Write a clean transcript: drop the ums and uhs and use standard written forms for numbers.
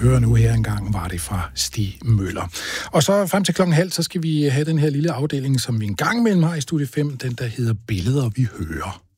høre nu her engang, var det fra Stig Møller. Og så frem til 12:30, så skal vi have den her lille afdeling, som vi en gang imellem har i Studie 5, den der hedder Billeder, vi hører.